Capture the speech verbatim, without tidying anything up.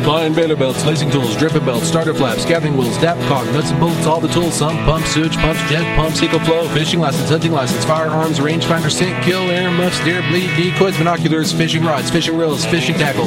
Line baler belts, lacing tools, dripping belts, starter flaps, gathering wheels, dap caulk, nuts and bolts, all the tools, sump, pumps, sewage pumps, jet pumps, eco flow, fishing license, hunting license, firearms, rangefinder, scent, kill, air muffs, deer bleed, decoys, binoculars, fishing rods, fishing reels, fishing tackle,